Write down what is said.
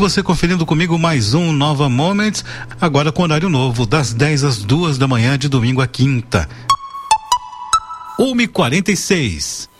você conferindo comigo mais um Nova Moments, agora com horário novo, das 10 às 2 da manhã, de domingo a quinta. 1h46.